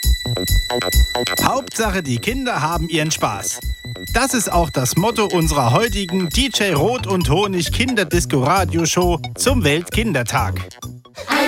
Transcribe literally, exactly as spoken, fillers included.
Hauptsache, die Kinder haben ihren Spaß. Das ist auch das Motto unserer heutigen D J Rot und Honig Kinderdisco-Radioshow zum Weltkindertag.